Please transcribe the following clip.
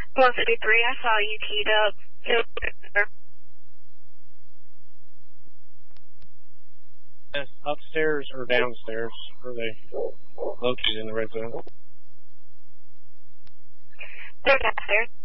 153, I saw you teed up. Yes, upstairs or downstairs? Are they located in the red zone? They're downstairs.